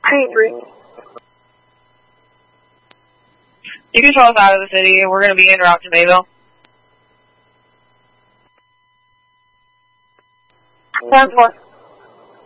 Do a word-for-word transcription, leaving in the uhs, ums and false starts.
Creed ring. You can tell us out of the city. We're going to be in route to Mayville. Sounds good.